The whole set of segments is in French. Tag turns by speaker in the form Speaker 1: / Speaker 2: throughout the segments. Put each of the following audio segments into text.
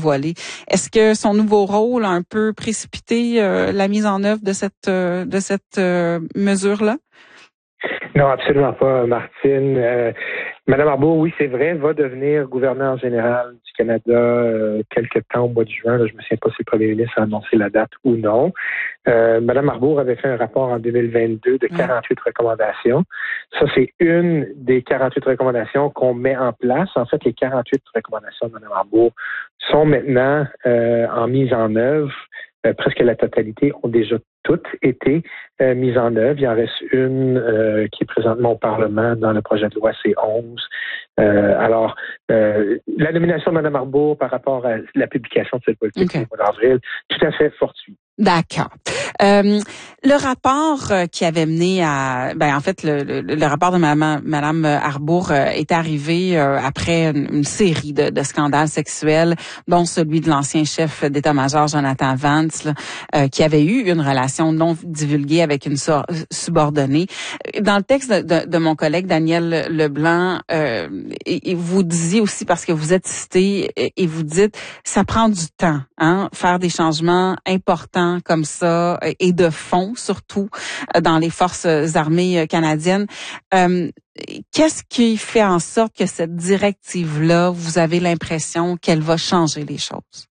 Speaker 1: dévoilé. Est-ce que son nouveau rôle a un peu précipité la mise en œuvre de cette mesure-là?
Speaker 2: Non, absolument pas, Martine. Madame Arbour, oui, c'est vrai, va devenir gouverneure générale du Canada quelque temps au mois de juin. Là, je me souviens pas si le premier ministre a annoncé la date ou non. Madame Arbour avait fait un rapport en 2022 de 48 recommandations. Ça, c'est une des 48 recommandations qu'on met en place. En fait, les 48 recommandations de Madame Arbour sont maintenant en mise en œuvre. Presque la totalité ont déjà toutes été mises en œuvre. Il en reste une qui est présentement au Parlement dans le projet de loi C11. Alors, la nomination de Mme Arbour par rapport à la publication de cette politique au mois d'avril, tout à fait fortuit.
Speaker 1: D'accord. Le rapport qui avait mené à, en fait, le rapport de Madame Arbour est arrivé après une série de scandales sexuels, dont celui de l'ancien chef d'état-major Jonathan Vance, là, qui avait eu une relation non divulguée avec une subordonnée. Dans le texte de mon collègue Daniel Leblanc, et vous disiez aussi, parce que vous êtes cité, et vous dites, ça prend du temps, faire des changements importants comme ça et de fond surtout dans les forces armées canadiennes. Qu'est-ce qui fait en sorte que cette directive-là, vous avez l'impression qu'elle va changer les choses?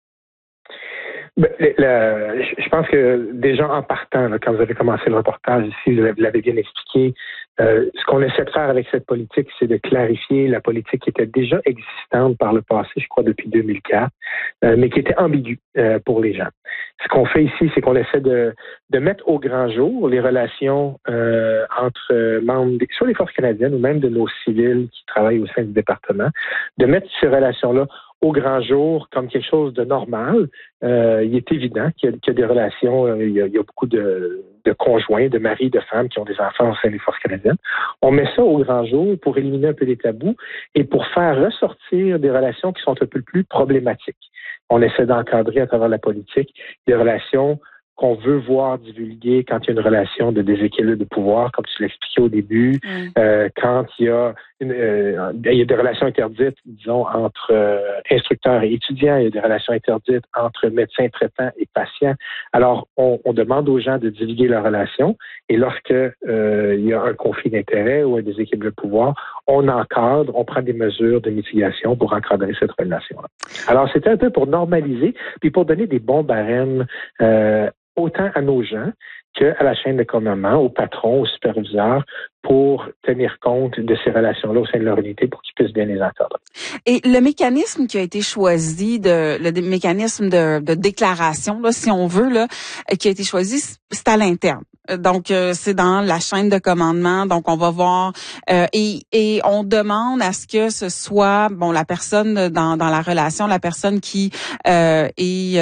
Speaker 2: Je pense que déjà en partant, là, quand vous avez commencé le reportage ici, vous l'avez bien expliqué, ce qu'on essaie de faire avec cette politique, c'est de clarifier la politique qui était déjà existante par le passé, je crois depuis 2004, mais qui était ambiguë pour les gens. Ce qu'on fait ici, c'est qu'on essaie de mettre au grand jour les relations entre membres, soit des forces canadiennes ou même de nos civils qui travaillent au sein du département, de mettre ces relations-là au grand jour comme quelque chose de normal. Il est évident qu'il y a des relations, il y a beaucoup de conjoints, de maris, de femmes qui ont des enfants au sein des forces canadiennes. On met ça au grand jour pour éliminer un peu les tabous et pour faire ressortir des relations qui sont un peu plus problématiques. On essaie d'encadrer à travers la politique des relations qu'on veut voir divulguer quand il y a une relation de déséquilibre de pouvoir, comme tu l'expliquais au début, quand il y a des relations interdites, disons, entre instructeurs et étudiants, il y a des relations interdites entre médecins traitants et patients. Alors, on demande aux gens de divulguer leurs relations et lorsque il y a un conflit d'intérêts ou un déséquilibre de pouvoir, on encadre, on prend des mesures de mitigation pour encadrer cette relation-là. Alors, c'était un peu pour normaliser, puis pour donner des bons barèmes autant à nos gens qu'à la chaîne de commandement, aux patrons, aux superviseurs, pour tenir compte de ces relations-là au sein de leur unité pour qu'ils puissent bien les encadrer.
Speaker 1: Et le mécanisme qui a été choisi, le mécanisme de déclaration, là, si on veut, là, qui a été choisi, c'est à l'interne. Donc, c'est dans la chaîne de commandement. Donc, on va voir et on demande à ce que ce soit la personne dans la relation, la personne qui est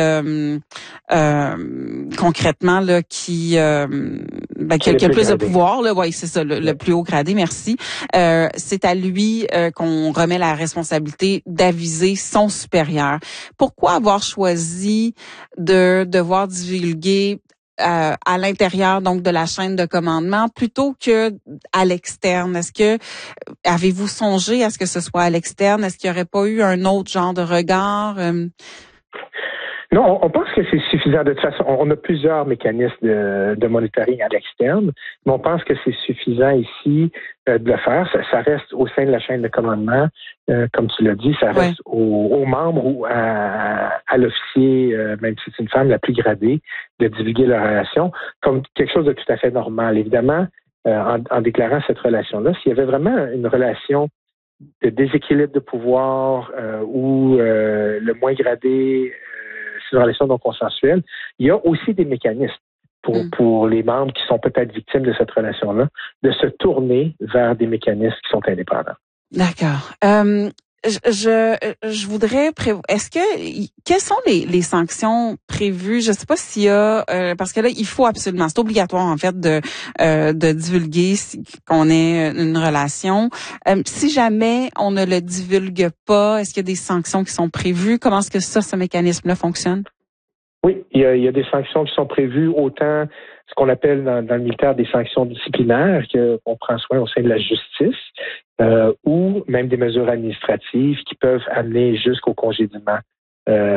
Speaker 1: concrètement là qui a le plus de pouvoir. Là, ouais, c'est ça, le plus haut gradé. Merci. C'est à lui qu'on remet la responsabilité d'aviser son supérieur. Pourquoi avoir choisi de devoir divulguer à l'intérieur donc de la chaîne de commandement plutôt que à l'externe? Est-ce que avez-vous songé à ce que ce soit à l'externe? Est-ce qu'il n'y aurait pas eu un autre genre de regard?
Speaker 2: Non, on pense que c'est suffisant. De toute façon, on a plusieurs mécanismes de monitoring à l'externe, mais on pense que c'est suffisant ici de le faire. Ça reste au sein de la chaîne de commandement, comme tu l'as dit, ça reste aux membres ou à l'officier, même si c'est une femme la plus gradée, de divulguer leur relation comme quelque chose de tout à fait normal. Évidemment, en déclarant cette relation-là, s'il y avait vraiment une relation de déséquilibre de pouvoir ou le moins gradé, c'est une relation non consensuelle, il y a aussi des mécanismes pour les membres qui sont peut-être victimes de cette relation-là, de se tourner vers des mécanismes qui sont indépendants.
Speaker 1: D'accord. Je voudrais quelles sont les sanctions prévues? Je sais pas s'il y a parce que là il faut absolument, c'est obligatoire en fait de divulguer qu'on ait une relation. Si jamais on ne le divulgue pas, est-ce qu'il y a des sanctions qui sont prévues? Comment est-ce que ce mécanisme-là fonctionne?
Speaker 2: Oui, il y a des sanctions qui sont prévues, autant ce qu'on appelle dans le militaire des sanctions disciplinaires qu'on prend soin au sein de la justice, ou même des mesures administratives qui peuvent amener jusqu'au congédiement